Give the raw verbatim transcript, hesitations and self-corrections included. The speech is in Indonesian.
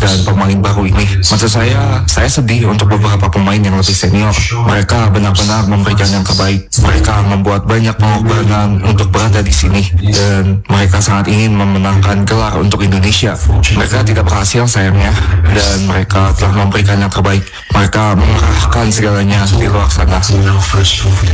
dan pemain baru ini. Maksud saya, saya sedih untuk beberapa pemain yang lebih senior. Mereka benar-benar memberikan yang terbaik. Mereka membuat banyak pengorbanan untuk berada di sini, dan mereka sangat ingin memenangkan gelar untuk Indonesia. Mereka tidak berhasil sayangnya, dan mereka telah memberikan yang terbaik. Mereka mengerahkan segalanya di luar sana.